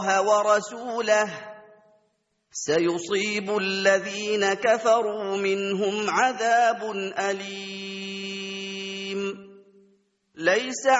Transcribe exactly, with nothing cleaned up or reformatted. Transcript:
ورسوله سيصيب الذين كفروا منهم عذاب أليم. ليس